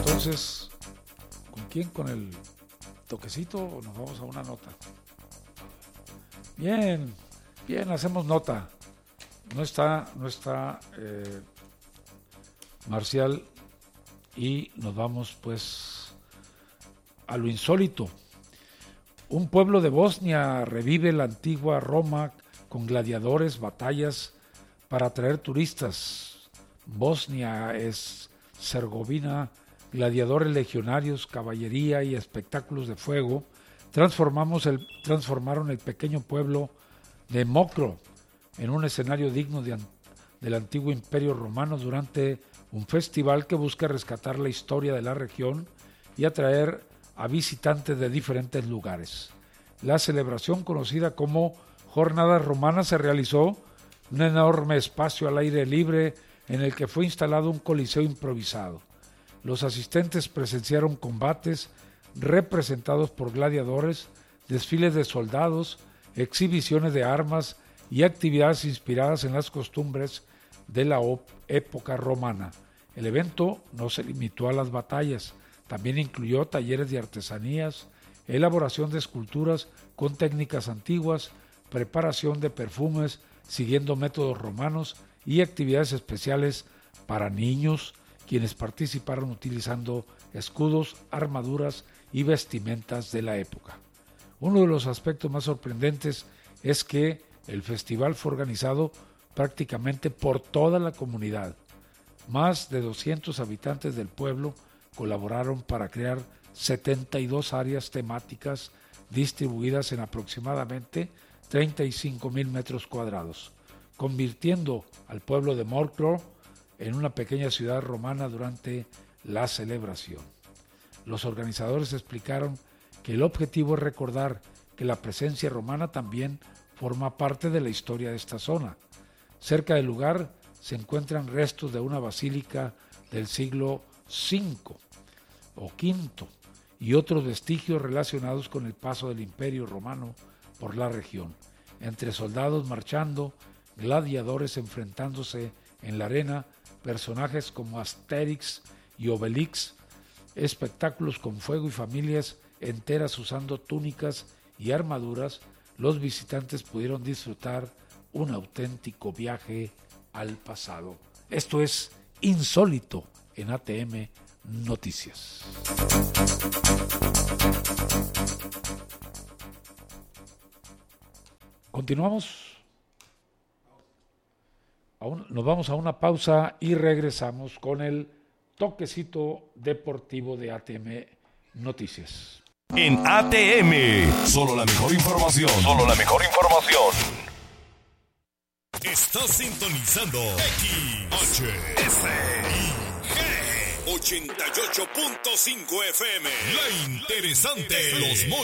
Entonces, ¿con quién? ¿Con el toquecito o nos vamos a una nota? Bien, hacemos nota. No está Marcial y nos vamos pues a lo insólito. Un pueblo de Bosnia revive la antigua Roma con gladiadores, batallas para atraer turistas. Bosnia es Herzegovina, gladiadores legionarios, caballería y espectáculos de fuego transformaron el pequeño pueblo de Mokro en un escenario digno del antiguo imperio romano durante un festival que busca rescatar la historia de la región y atraer a visitantes de diferentes lugares. La celebración, conocida como Jornadas Romanas, se realizó en un enorme espacio al aire libre en el que fue instalado un coliseo improvisado. Los asistentes presenciaron combates representados por gladiadores, desfiles de soldados, exhibiciones de armas y actividades inspiradas en las costumbres de la época romana. El evento no se limitó a las batallas, también incluyó talleres de artesanías, elaboración de esculturas con técnicas antiguas, preparación de perfumes siguiendo métodos romanos y actividades especiales para niños, quienes participaron utilizando escudos, armaduras y vestimentas de la época. Uno de los aspectos más sorprendentes es que el festival fue organizado prácticamente por toda la comunidad. Más de 200 habitantes del pueblo colaboraron para crear 72 áreas temáticas distribuidas en aproximadamente 35,000 metros cuadrados, convirtiendo al pueblo de Mokro en una pequeña ciudad romana durante la celebración. Los organizadores explicaron que el objetivo es recordar que la presencia romana también forma parte de la historia de esta zona. Cerca del lugar se encuentran restos de una basílica del siglo V o V y otros vestigios relacionados con el paso del Imperio Romano por la región, entre soldados marchando, gladiadores enfrentándose en la arena, personajes como Asterix y Obelix, espectáculos con fuego y familias enteras usando túnicas y armaduras. Los visitantes pudieron disfrutar un auténtico viaje al pasado. Esto es insólito en ATM Noticias. Continuamos. Nos vamos a una pausa y regresamos con el toquecito deportivo de ATM Noticias. En ATM, solo la mejor información. Solo la mejor información. Estás sintonizando XHSIG 88.5 FM. La interesante. Los